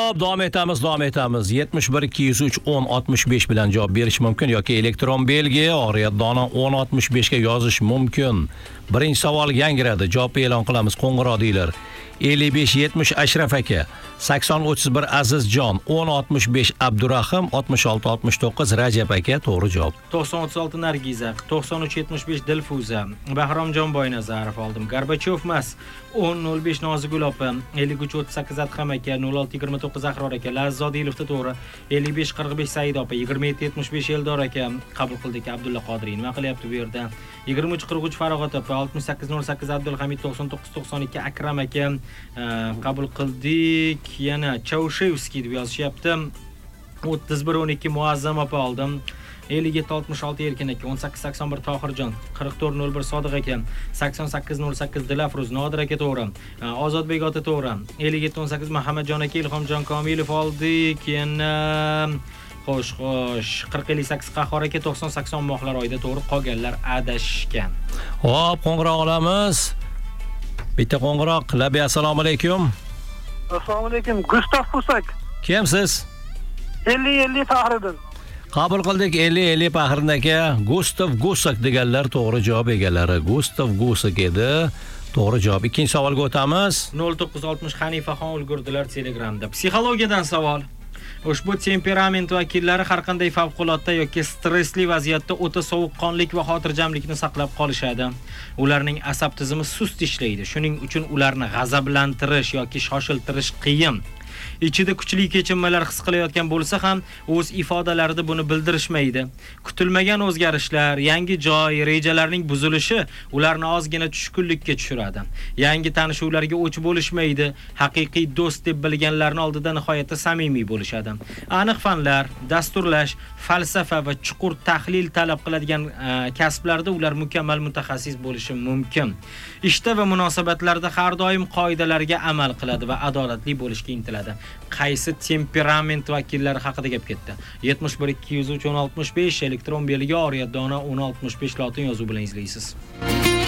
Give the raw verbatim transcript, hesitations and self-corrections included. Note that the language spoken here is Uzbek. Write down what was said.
Xo'p, davom etamiz, davom etamiz. yetmish bir ikki yuz uch o'n oltmish besh bilan javob berish mumkin yoki elektron belgi oriyat dona o'n oltmish besh ga yozish mumkin. Birinchi savol yangradi. Javobni e'lon qilamiz. Qo'ng'iroq deylar. ellik besh yetmish Ashraf aka, sakson o'ttiz bir Azizjon, o'n oltmish besh Abdurahim, oltmish olti oltmish to'qqiz Rajab aka to'g'ri javob. to'qson o'ttiz olti Nargiza, to'qson uch yetmish besh Dilfuza, Bahromjon Boynazarov oldim. Gorbachevmas, o'n nol besh Nozigul opa, ellik uch o'ttiz sakkiz Adham aka, nol olti yigirma to'qqiz Ahror aka, Lazzodilovda to'g'ri, ellik besh qirq besh Said opa, yigirma yetti yetmish besh Eldor aka, qabul qildik Abdulla Qodiriy. Nima qilyapti bu yerda? yigirma uch qirq uch Farog'at opa, oltmish sakkiz nol sakkiz Abdulhamid, to'qson to'qqiz to'qson ikki Akram aka, qabul qildik. Yana Chaushevskiy deb yozishyapti. o'ttiz bir o'n ikki Muazzam opa oldim. ellik yetti oltmish olti Erkin aka, o'n sakkiz sakson bir Tohirjon, qirq to'rt nol bir Sodiq aka, sakson sakkiz nol sakkiz Dilafruz, Nodir aka to'g'ri. Ozodbek ota to'g'ri. ellik yetti o'n sakkiz Muhammadjon aka, Ilhomjon Komilov oldik. Yana xo'sh, xo'sh, qirq ellik sakkiz Qahhor aka, to'qson sakson Mohlar oyda to'g'ri, qolganlar adashgan. Xo'p, qo'ng'iroq olamiz. Bitta qo'ng'iroq. Labi, assalomu alaykum. Assalomu alaykum. Gustav Fusak. Kimsiz? ellik ellik Fahriddin. Qabul qildik. ellik ellik Fahriddin aka. Gustav Gusak deganlar to'g'ri javob egalari. Gustav Gusak edi. To'g'ri javob. Ikkinchi savolga o'tamiz. nol to'qqiz oltmish Hanifaxon ulgurdilar Telegramda. Psixologiyadan savol. Ushbu temperament vakillari har qanday favqulodda yoki stressli vaziyatda o'ta sovuqqonlik va xotirjamlikni saqlab qolishadi. Ularning asab tizimi sust ishlaydi. Shuning uchun ularni g'azablantirish yoki shoshiltirish qiyin. Ichida kuchli kechinmalar his qilayotgan bo'lsa ham, o'z ifodalarida buni bildirishmaydi. Kutilmagan o'zgarishlar, yangi joy, rejalarning buzilishi ularni ozgina tushkunlikka tushiradi. Yangi tanishuvlarga o'ch bo'lishmaydi. Haqiqiy do'st deb bilganlarning oldida nihoyatda samimiy bo'lishadi. Aniq fanlar, dasturlash, falsafa va chuqur tahlil talab qiladigan uh, kasblarda ular mukammal mutaxassis bo'lishi mumkin. Ishda va munosabatlarda har doim qoidalarga amal qiladi va adolatli bo'lishga intiladi. Qaysi temperament vakillari haqida gap ketdi? yetmish bir ikki yuz uch o'n oltmish besh elektron belgi oriyat dona o'n oltmish besh lotin yozuv bilan izlaysiz.